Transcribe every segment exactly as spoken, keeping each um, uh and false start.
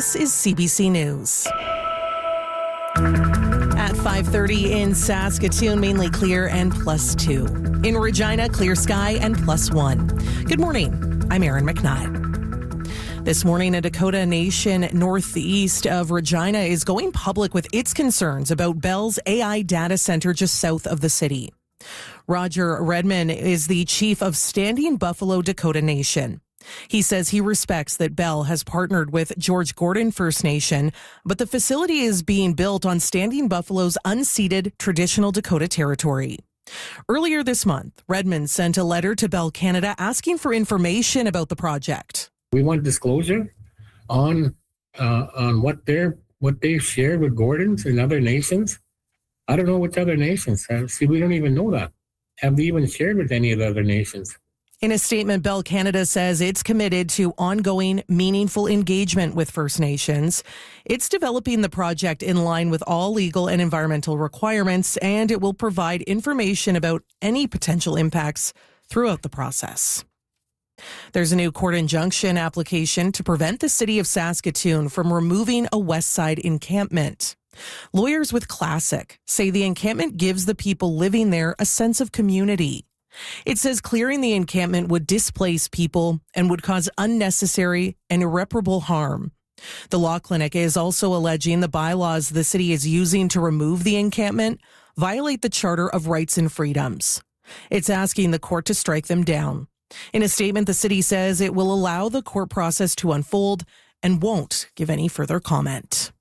This is C B C News. At five thirty in Saskatoon, mainly clear and plus two. In Regina, clear sky and plus one. Good morning. I'm Erin McKnight. This morning, a Dakota Nation northeast of Regina is going public with its concerns about Bell's A I data center just south of the city. Roger Redman is the chief of Standing Buffalo Dakota Nation. He says he respects that Bell has partnered with George Gordon First Nation, but the facility is being built on Standing Buffalo's unceded traditional Dakota territory. Earlier this month, Redman sent a letter to Bell Canada asking for information about the project. We want disclosure on uh, on what they're what they've shared with Gordons and other nations. I don't know which other nations have. See, we don't even know that. Have they even shared with any of the other nations? In a statement, Bell Canada says it's committed to ongoing, meaningful engagement with First Nations. It's developing the project in line with all legal and environmental requirements, and it will provide information about any potential impacts throughout the process. There's a new court injunction application to prevent the city of Saskatoon from removing a West Side encampment. Lawyers with Classic say the encampment gives the people living there a sense of community. It says clearing the encampment would displace people and would cause unnecessary and irreparable harm. The law clinic is also alleging the bylaws the city is using to remove the encampment violate the Charter of Rights and Freedoms. It's asking the court to strike them down. In a statement, the city says it will allow the court process to unfold and won't give any further comment.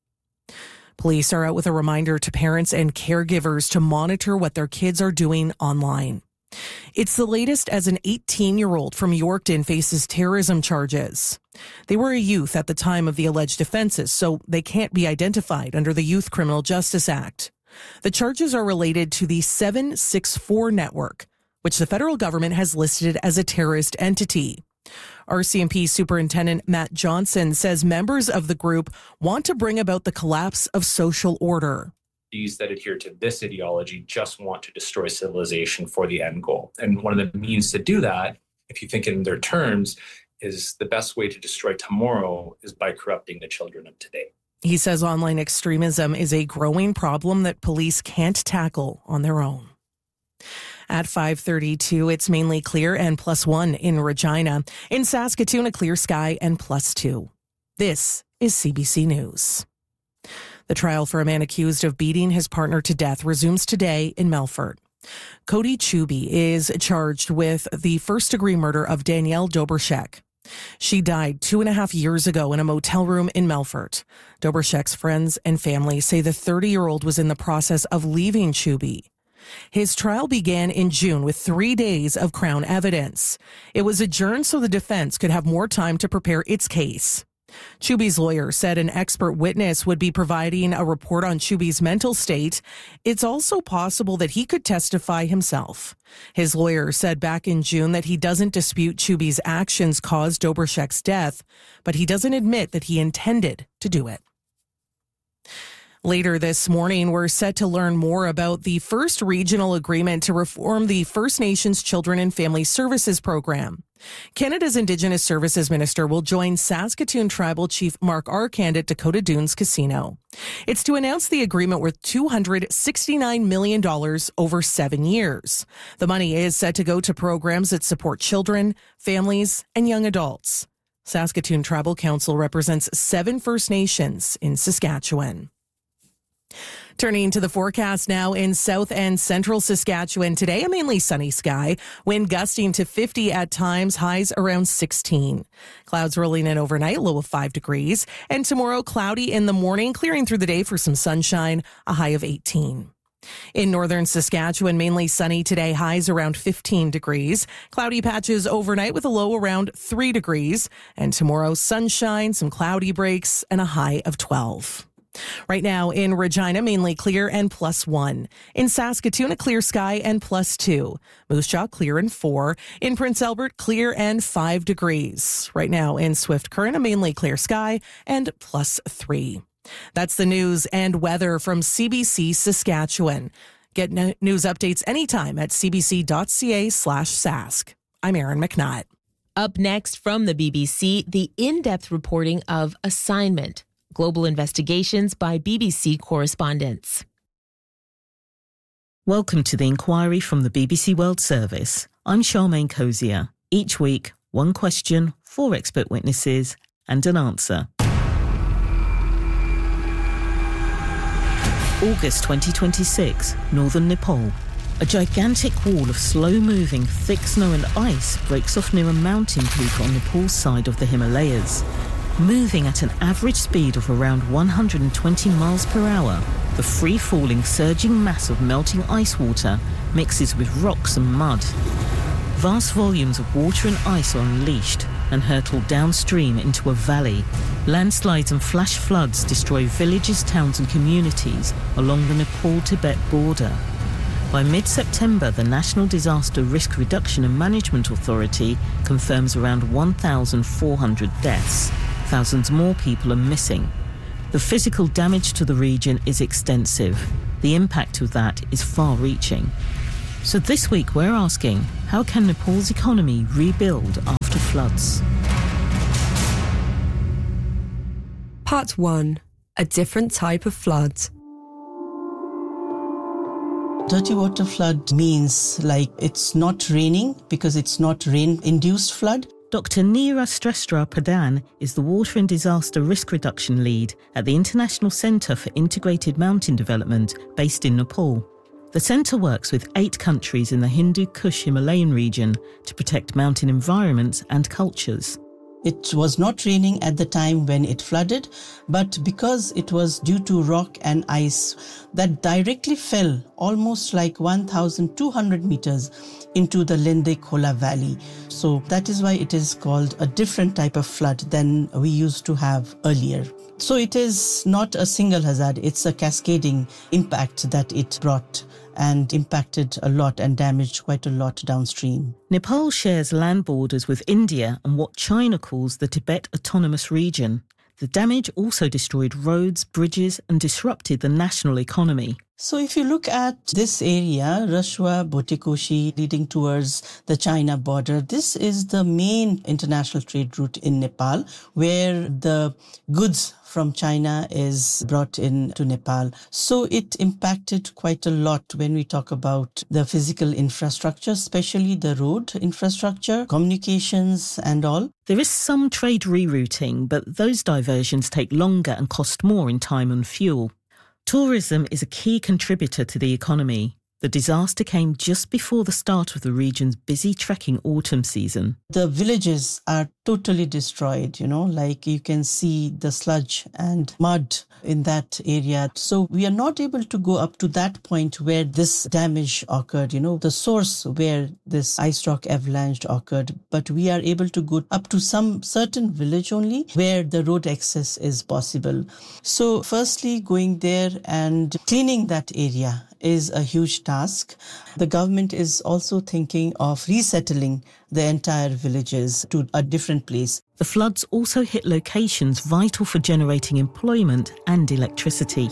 Police are out with a reminder to parents and caregivers to monitor what their kids are doing online. It's the latest as an eighteen-year-old from Yorkton faces terrorism charges. They were a youth at the time of the alleged offenses, so they can't be identified under the Youth Criminal Justice Act. The charges are related to the seven six four network, which the federal government has listed as a terrorist entity. R C M P Superintendent Matt Johnson says members of the group want to bring about the collapse of social order. These that adhere to this ideology just want to destroy civilization for the end goal. And one of the means to do that, if you think in their terms, is the best way to destroy tomorrow is by corrupting the children of today. He says online extremism is a growing problem that police can't tackle on their own. At five thirty-two, it's mainly clear and plus one in Regina. In Saskatoon, a clear sky and plus two. This is C B C News. The trial for a man accused of beating his partner to death resumes today in Melfort. Cody Chuby is charged with the first-degree murder of Danielle Dobrschek. She died two and a half years ago in a motel room in Melfort. Dobrschek's friends and family say the thirty-year-old was in the process of leaving Chuby. His trial began in June with three days of Crown evidence. It was adjourned so the defense could have more time to prepare its case. Chuby's lawyer said an expert witness would be providing a report on Chuby's mental state. It's also possible that he could testify himself. His lawyer said back in June that he doesn't dispute Chuby's actions caused Dobrschek's death, but he doesn't admit that he intended to do it. Later this morning, we're set to learn more about the first regional agreement to reform the First Nations Children and Family Services Program. Canada's Indigenous Services Minister will join Saskatoon Tribal Chief Mark Arcand at Dakota Dunes Casino. It's to announce the agreement worth two hundred sixty-nine million dollars over seven years. The money is set to go to programs that support children, families, and young adults. Saskatoon Tribal Council represents seven First Nations in Saskatchewan. Turning to the forecast now in south and central Saskatchewan today, a mainly sunny sky, wind gusting to fifty at times, highs around sixteen. Clouds rolling in overnight, low of five degrees. And tomorrow, cloudy in the morning, clearing through the day for some sunshine, a high of eighteen. In northern Saskatchewan, mainly sunny today, highs around fifteen degrees. Cloudy patches overnight with a low around three degrees. And tomorrow, sunshine, some cloudy breaks, and a high of twelve. Right now in Regina, mainly clear and plus one. In Saskatoon, a clear sky and plus two. Moose Jaw, clear and four. In Prince Albert, clear and five degrees. Right now in Swift Current, a mainly clear sky and plus three. That's the news and weather from C B C Saskatchewan. Get news updates anytime at cbc.ca slash sask. I'm Erin McKnight. Up next from the B B C, the in-depth reporting of Assignment, global investigations by B B C correspondents. Welcome to the inquiry from the B B C World Service. I'm Charmaine Cozier. Each week, one question, four expert witnesses, and an answer. August twenty twenty-six, northern Nepal. A gigantic wall of slow-moving, thick snow and ice breaks off near a mountain peak on Nepal's side of the Himalayas. Moving at an average speed of around one hundred twenty miles per hour, the free-falling, surging mass of melting ice water mixes with rocks and mud. Vast volumes of water and ice are unleashed and hurtle downstream into a valley. Landslides and flash floods destroy villages, towns and communities along the Nepal-Tibet border. By mid-September, the National Disaster Risk Reduction and Management Authority confirms around one thousand four hundred deaths. Thousands more people are missing. The physical damage to the region is extensive. The impact of that is far-reaching. So this week we're asking, how can Nepal's economy rebuild after floods? Part one. A different type of flood. Dirty water flood means like it's not raining because it's not rain-induced flood. Doctor Neera Srestra Pradhan is the Water and Disaster Risk Reduction Lead at the International Centre for Integrated Mountain Development based in Nepal. The centre works with eight countries in the Hindu Kush Himalayan region to protect mountain environments and cultures. It was not raining at the time when it flooded, but because it was due to rock and ice that directly fell almost like one thousand two hundred meters into the Lende Khola Valley. So that is why it is called a different type of flood than we used to have earlier. So it is not a single hazard, it's a cascading impact that it brought and impacted a lot and damaged quite a lot downstream. Nepal shares land borders with India and what China calls the Tibet Autonomous Region. The damage also destroyed roads, bridges and disrupted the national economy. So if you look at this area, Rashwa, Bhotekoshi, leading towards the China border, this is the main international trade route in Nepal, where the goods from China is brought in to Nepal. So it impacted quite a lot when we talk about the physical infrastructure, especially the road infrastructure, communications and all. There is some trade rerouting, but those diversions take longer and cost more in time and fuel. Tourism is a key contributor to the economy. The disaster came just before the start of the region's busy trekking autumn season. The villages are totally destroyed, you know, like you can see the sludge and mud in that area. So we are not able to go up to that point where this damage occurred, you know, the source where this ice rock avalanche occurred. But we are able to go up to some certain village only where the road access is possible. So firstly, going there and cleaning that area is a huge task. The government is also thinking of resettling the entire villages to a different place. The floods also hit locations vital for generating employment and electricity.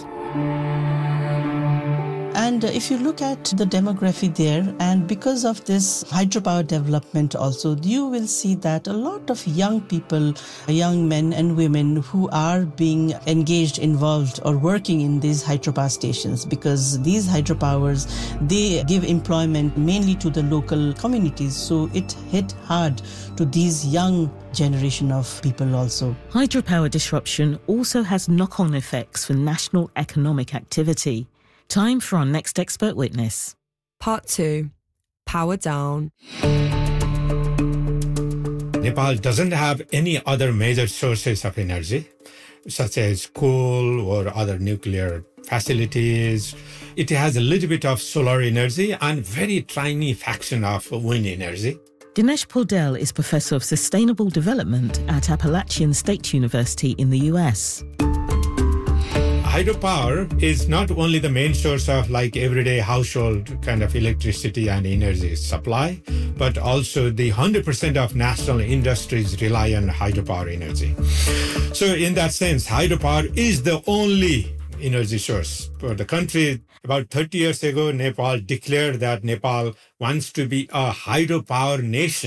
And if you look at the demography there, and because of this hydropower development also, you will see that a lot of young people, young men and women who are being engaged, involved or working in these hydropower stations, because these hydropowers, they give employment mainly to the local communities. So it hit hard to these young generation of people also. Hydropower disruption also has knock-on effects for national economic activity. Time for our next expert witness. Part two. Power down. Nepal doesn't have any other major sources of energy, such as coal or other nuclear facilities. It has a little bit of solar energy and very tiny fraction of wind energy. Dinesh Paudel is Professor of Sustainable Development at Appalachian State University in the U S. Hydropower is not only the main source of like everyday household kind of electricity and energy supply, but also the one hundred percent of national industries rely on hydropower energy. So in that sense, hydropower is the only energy source for the country. About thirty years ago, Nepal declared that Nepal wants to be a hydropower nation.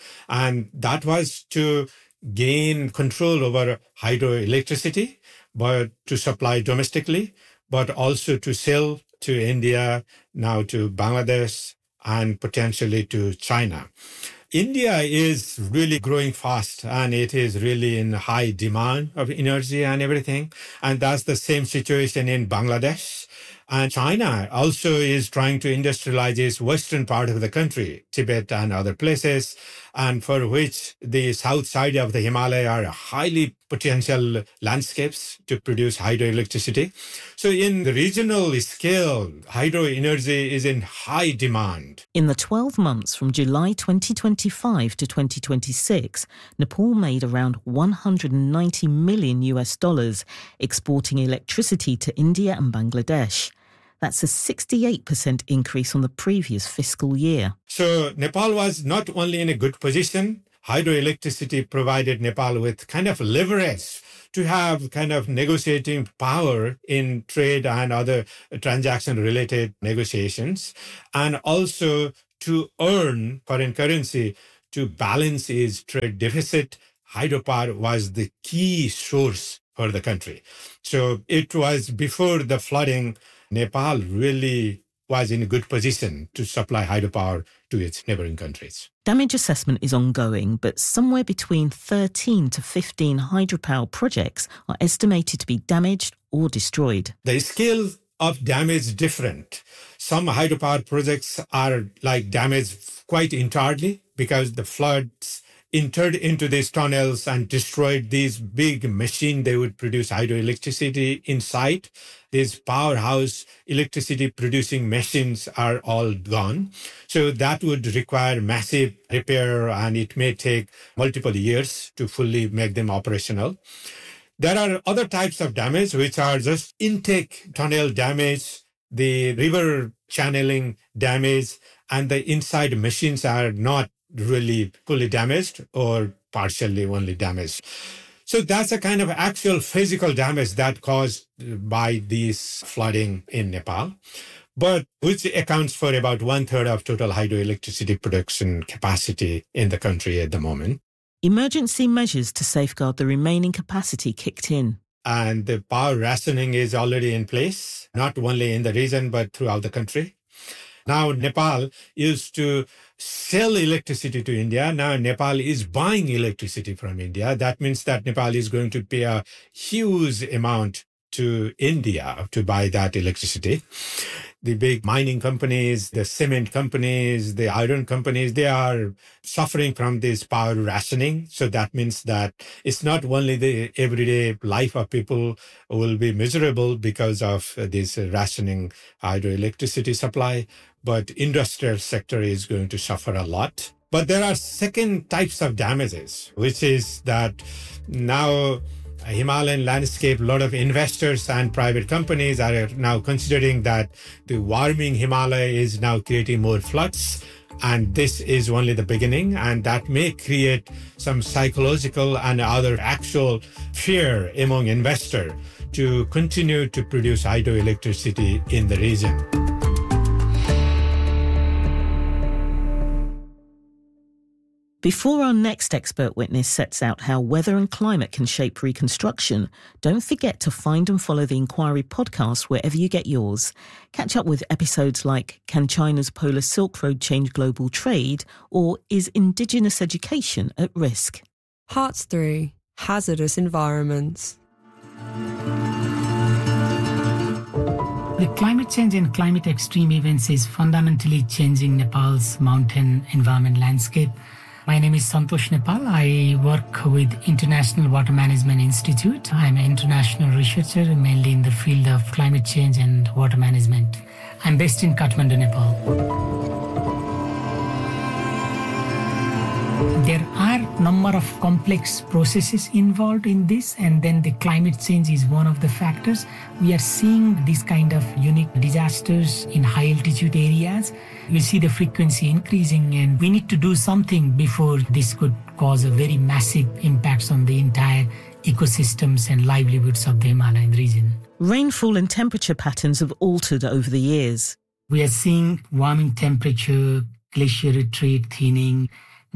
And that was to gain control over hydroelectricity, but to supply domestically, but also to sell to India, now to Bangladesh, and potentially to China. India is really growing fast, and it is really in high demand of energy and everything. And that's the same situation in Bangladesh. And China also is trying to industrialize its western part of the country, Tibet and other places, and for which the south side of the Himalaya are highly potential landscapes to produce hydroelectricity. So in the regional scale, hydro energy is in high demand. In the twelve months from July twenty twenty-five to twenty twenty-six, Nepal made around one hundred ninety million U S dollars exporting electricity to India and Bangladesh. That's a sixty-eight percent increase on the previous fiscal year. So Nepal was not only in a good position, hydroelectricity provided Nepal with kind of leverage to have kind of negotiating power in trade and other transaction-related negotiations, and also to earn foreign currency to balance its trade deficit. Hydropower was the key source for the country. So it was before the flooding, Nepal really was in a good position to supply hydropower to its neighboring countries. Damage assessment is ongoing, but somewhere between thirteen to fifteen hydropower projects are estimated to be damaged or destroyed. The scale of damage is different. Some hydropower projects are like damaged quite entirely because the floods entered into these tunnels and destroyed these big machines. They would produce hydroelectricity inside. These powerhouse electricity producing machines are all gone. So that would require massive repair, and it may take multiple years to fully make them operational. There are other types of damage which are just intake tunnel damage, the river channeling damage, and the inside machines are not really fully damaged or partially only damaged. So that's a kind of actual physical damage that caused by this flooding in Nepal, but which accounts for about one third of total hydroelectricity production capacity in the country at the moment. Emergency measures to safeguard the remaining capacity kicked in. And the power rationing is already in place, not only in the region, but throughout the country. Now, Nepal used to sell electricity to India. Now, Nepal is buying electricity from India. That means that Nepal is going to pay a huge amount to India to buy that electricity. The big mining companies, the cement companies, the iron companies, they are suffering from this power rationing. So that means that it's not only the everyday life of people will be miserable because of this rationing hydroelectricity supply, but industrial sector is going to suffer a lot. But there are second types of damages, which is that now Himalayan landscape, a lot of investors and private companies are now considering that the warming Himalaya is now creating more floods. And this is only the beginning, and that may create some psychological and other actual fear among investors to continue to produce hydroelectricity in the region. Before our next expert witness sets out how weather and climate can shape reconstruction, don't forget to find and follow the Inquiry podcast wherever you get yours. Catch up with episodes like Can China's Polar Silk Road Change Global Trade? Or Is Indigenous Education at Risk? Parts three. Hazardous Environments. The climate change and climate extreme events is fundamentally changing Nepal's mountain environment landscape. My name is Santosh Nepal. I work with International Water Management Institute. I'm an international researcher, mainly in the field of climate change and water management. I'm based in Kathmandu, Nepal. There are a number of complex processes involved in this, and then the climate change is one of the factors. We are seeing these kind of unique disasters in high altitude areas. We see the frequency increasing, and we need to do something before this could cause a very massive impacts on the entire ecosystems and livelihoods of the Himalayan region. Rainfall and temperature patterns have altered over the years. We are seeing warming temperature, glacier retreat, thinning,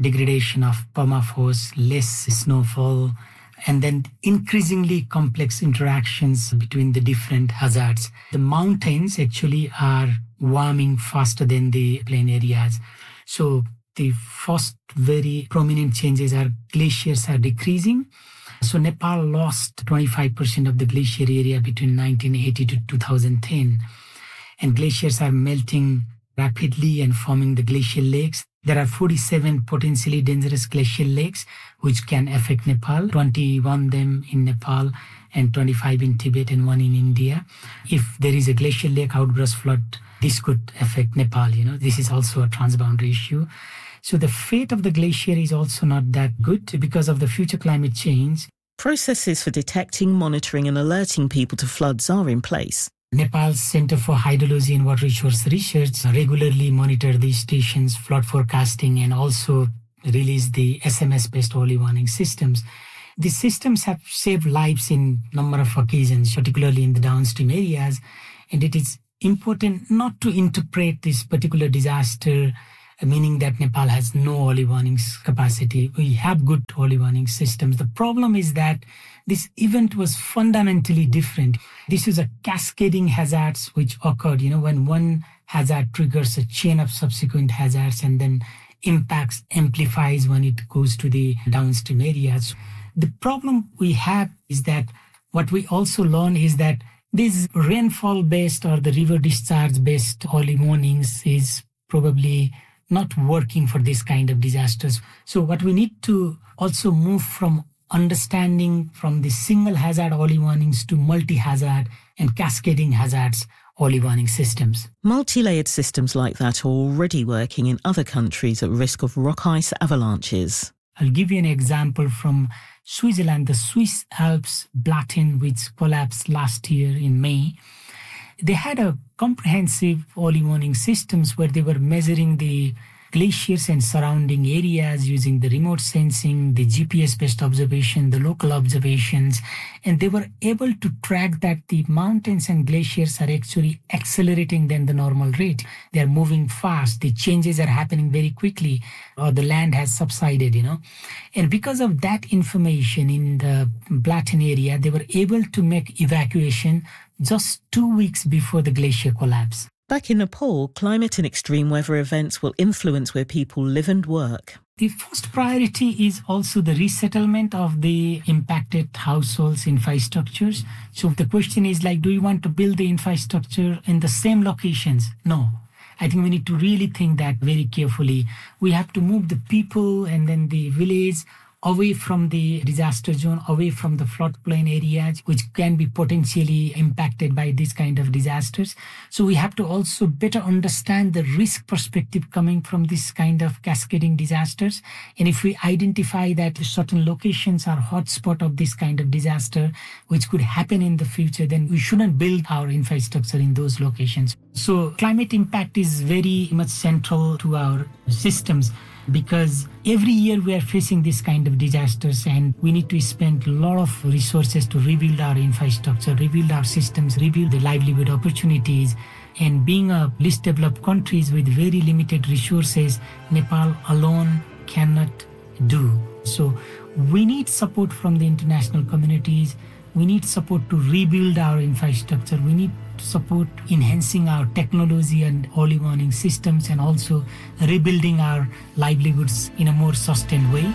degradation of permafrost, less snowfall, and then increasingly complex interactions between the different hazards. The mountains actually are warming faster than the plain areas. So the first very prominent changes are glaciers are decreasing. So Nepal lost twenty-five percent of the glacier area between nineteen eighty to two thousand ten. And glaciers are melting rapidly and forming the glacial lakes. There are forty-seven potentially dangerous glacial lakes which can affect Nepal, twenty-one of them in Nepal and twenty-five in Tibet and one in India. If there is a glacial lake outburst flood, this could affect Nepal. You know, this is also a transboundary issue. So the fate of the glacier is also not that good because of the future climate change. Processes for detecting, monitoring and alerting people to floods are in place. Nepal's Center for Hydrology and Water Resource Research regularly monitor these stations, flood forecasting, and also release the S M S-based early warning systems. These systems have saved lives in a number of occasions, particularly in the downstream areas, and it is important not to interpret this particular disaster meaning that Nepal has no early warnings capacity. We have good early warning systems. The problem is that this event was fundamentally different. This is a cascading hazards which occurred, you know, when one hazard triggers a chain of subsequent hazards and then impacts amplifies when it goes to the downstream areas. The problem we have is that what we also learn is that this rainfall-based or the river discharge-based early warnings is probably not working for this kind of disasters. So what we need to also move from understanding from the single hazard early warnings to multi-hazard and cascading hazards early warning systems. Multi-layered systems like that are already working in other countries at risk of rock ice avalanches. I'll give you an example from Switzerland, the Swiss Alps Blatten, which collapsed last year in May. They had a comprehensive early warning systems where they were measuring the glaciers and surrounding areas using the remote sensing, the G P S-based observation, the local observations, and they were able to track that the mountains and glaciers are actually accelerating than the normal rate. They are moving fast. The changes are happening very quickly, or the land has subsided, you know. And because of that information in the Blatten area, they were able to make evacuation just two weeks before the glacier collapse. Back in Nepal, climate and extreme weather events will influence where people live and work. The first priority is also the resettlement of the impacted households' infrastructures. So the question is like, do you want to build the infrastructure in the same locations? No. I think we need to really think that very carefully. We have to move the people and then the village away from the disaster zone, away from the floodplain areas, which can be potentially impacted by this kind of disasters. So we have to also better understand the risk perspective coming from this kind of cascading disasters. And if we identify that certain locations are hotspot of this kind of disaster, which could happen in the future, then we shouldn't build our infrastructure in those locations. So climate impact is very much central to our systems, because every year we are facing this kind of disasters and we need to spend a lot of resources to rebuild our infrastructure, rebuild our systems, rebuild the livelihood opportunities. And being a least developed countries with very limited resources, Nepal alone cannot do. So we need support from the international communities. We need support to rebuild our infrastructure. We need support enhancing our technology and early warning systems and also rebuilding our livelihoods in a more sustained way.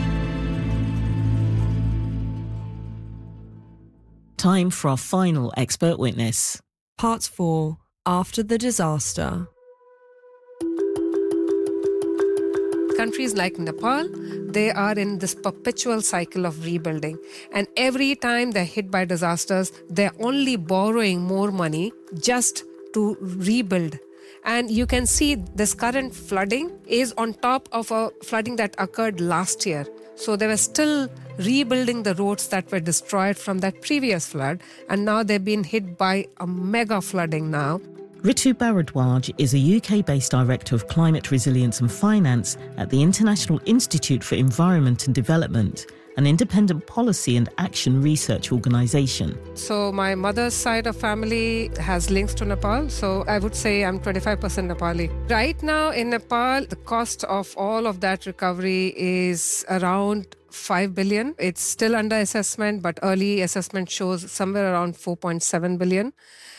Time for our final expert witness. Part four, After the Disaster. Countries like Nepal, they are in this perpetual cycle of rebuilding. And every time they're hit by disasters, they're only borrowing more money just to rebuild. And you can see this current flooding is on top of a flooding that occurred last year. So they were still rebuilding the roads that were destroyed from that previous flood. And now they've been hit by a mega flooding now. Ritu Bharadwaj is a U K-based Director of Climate Resilience and Finance at the International Institute for Environment and Development an independent policy and action research organisation. So my mother's side of family has links to Nepal. So I would say I'm twenty-five percent Nepali. Right now in Nepal, the cost of all of that recovery is around five billion. It's still under assessment, but early assessment shows somewhere around four point seven billion.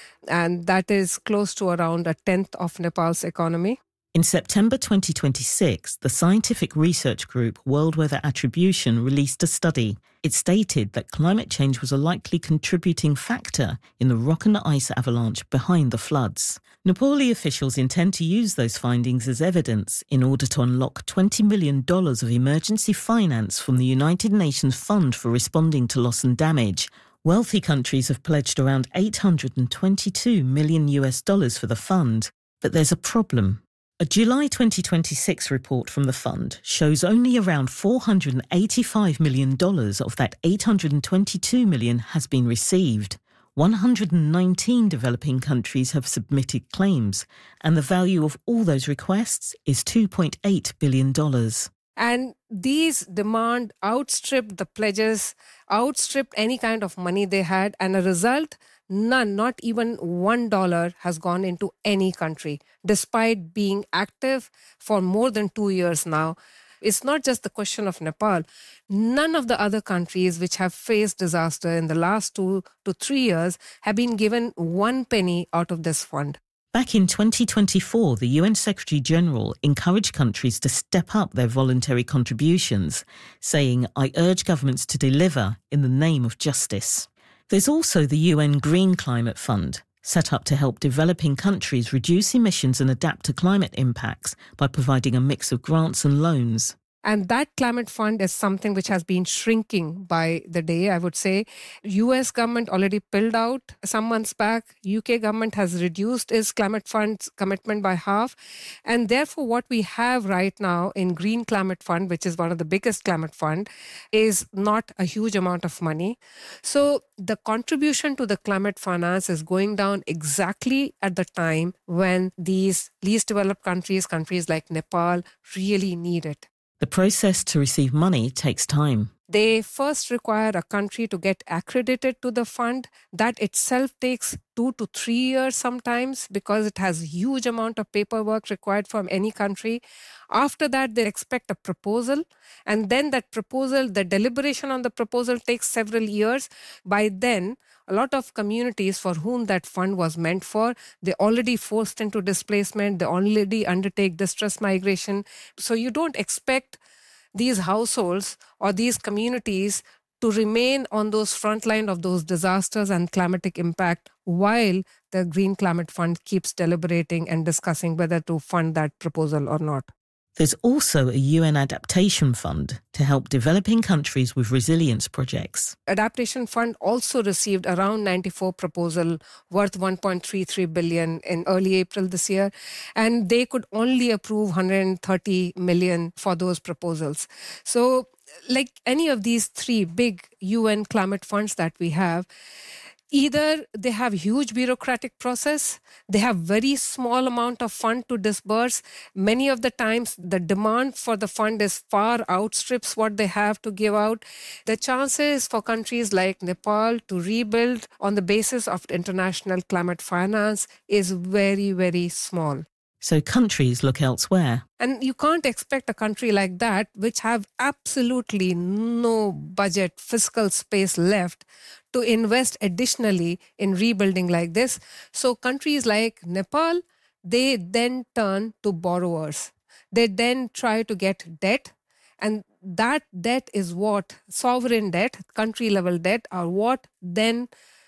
And that is close to around a tenth of Nepal's economy. In September twenty twenty-six, the scientific research group World Weather Attribution released a study. It stated that climate change was a likely contributing factor in the rock and ice avalanche behind the floods. Nepali officials intend to use those findings as evidence in order to unlock twenty million dollars of emergency finance from the United Nations Fund for Responding to Loss and Damage. Wealthy countries have pledged around eight hundred twenty-two million U S dollars for the fund. But there's a problem. A July twenty twenty-six report from the fund shows only around four hundred eighty-five million dollars of that eight hundred twenty-two million dollars has been received. one hundred nineteen developing countries have submitted claims, and the value of all those requests is two point eight billion dollars. And these demand outstripped the pledges, outstripped any kind of money they had, and a result, none, not even one dollar has gone into any country, despite being active for more than two years now. It's not just the question of Nepal. None of the other countries which have faced disaster in the last two to three years have been given one penny out of this fund. Back in twenty twenty-four, the U N Secretary-General encouraged countries to step up their voluntary contributions, saying, "I urge governments to deliver in the name of justice." There's also the U N Green Climate Fund, set up to help developing countries reduce emissions and adapt to climate impacts by providing a mix of grants and loans. And that climate fund is something which has been shrinking by the day, I would say. U S government already pulled out some months back. U K government has reduced its climate fund's commitment by half. And therefore, what we have right now in Green Climate Fund, which is one of the biggest climate fund, is not a huge amount of money. So the contribution to the climate finance is going down exactly at the time when these least developed countries, countries like Nepal, really need it. The process to receive money takes time. They first require a country to get accredited to the fund. That itself takes two to three years sometimes because it has a huge amount of paperwork required from any country. After that, they expect a proposal. And then that proposal, the deliberation on the proposal takes several years. By then, a lot of communities for whom that fund was meant for, they already forced into displacement, they already undertake distress migration. So you don't expect these households or these communities to remain on those front line of those disasters and climatic impact while the Green Climate Fund keeps deliberating and discussing whether to fund that proposal or not. There's also a U N Adaptation Fund to help developing countries with resilience projects. Adaptation Fund also received around ninety-four proposals worth one point three three billion dollars in early April this year, and they could only approve one hundred thirty million dollars for those proposals. So like any of these three big U N climate funds that we have, either they have huge bureaucratic process, they have very small amount of fund to disburse. Many of the times the demand for the fund is far outstrips what they have to give out. The chances for countries like Nepal to rebuild on the basis of international climate finance is very, very small. So countries look elsewhere. And you can't expect a country like that, which have absolutely no budget, fiscal space left, to invest additionally in rebuilding like this. So countries like Nepal, they then turn to borrowers. They then try to get debt. And that debt is what, sovereign debt, country level debt, are what then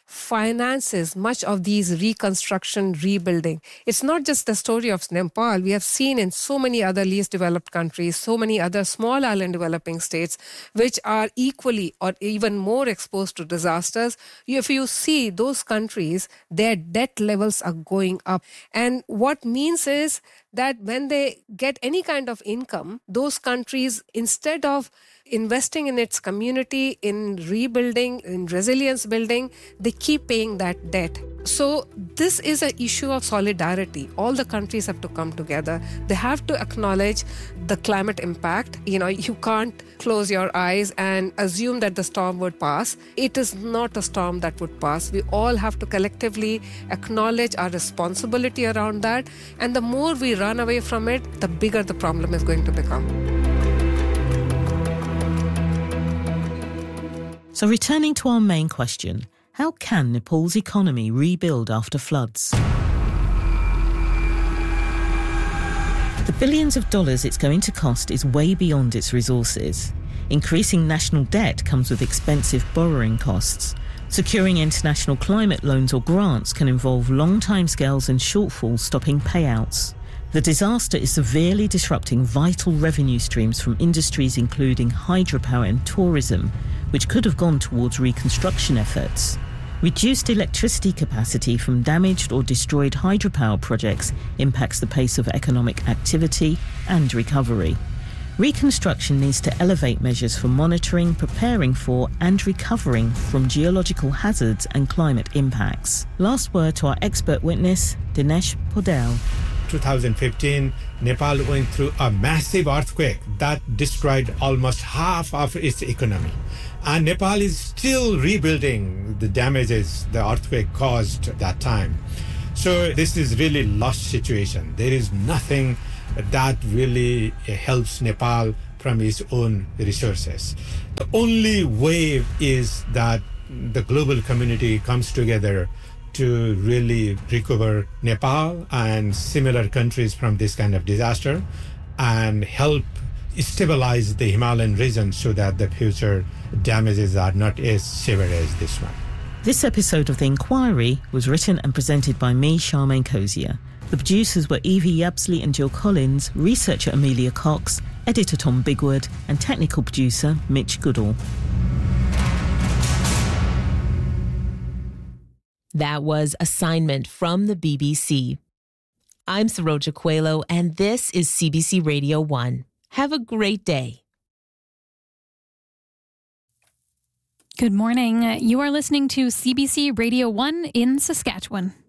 finances much of these reconstruction, rebuilding. It's not just the story of Nepal. We have seen in so many other least developed countries, so many other small island developing states, which are equally or even more exposed to disasters. If you see those countries, their debt levels are going up. And what means is that when they get any kind of income, those countries, instead of investing in its community, in rebuilding, in resilience building, they keep paying that debt. So this is an issue of solidarity. All the countries have to come together. They have to acknowledge the climate impact. You know, you can't close your eyes and assume that the storm would pass. It is not a storm that would pass. We all have to collectively acknowledge our responsibility around that. And the more we run away from it, the bigger the problem is going to become. So returning to our main question, how can Nepal's economy rebuild after floods? The billions of dollars it's going to cost is way beyond its resources. Increasing national debt comes with expensive borrowing costs. Securing international climate loans or grants can involve long timescales and shortfalls stopping payouts. The disaster is severely disrupting vital revenue streams from industries including hydropower and tourism, which could have gone towards reconstruction efforts. Reduced electricity capacity from damaged or destroyed hydropower projects impacts the pace of economic activity and recovery. Reconstruction needs to elevate measures for monitoring, preparing for and recovering from geological hazards and climate impacts. Last word to our expert witness, Dinesh Podel. twenty fifteen, Nepal went through a massive earthquake that destroyed almost half of its economy. And Nepal is still rebuilding the damages the earthquake caused at that time. So this is really lost situation. There is nothing that really helps Nepal from its own resources. The only way is that the global community comes together to really recover Nepal and similar countries from this kind of disaster and help stabilize the Himalayan region so that the future damages are not as severe as this one. This episode of The Inquiry was written and presented by me, Charmaine Cozier. The producers were Evie Yabsley and Jill Collins, researcher Amelia Cox, editor Tom Bigwood, and technical producer Mitch Goodall. That was Assignment from the B B C. I'm Saroja Coelho, and this is C B C Radio one. Have a great day. Good morning. You are listening to C B C Radio one in Saskatchewan.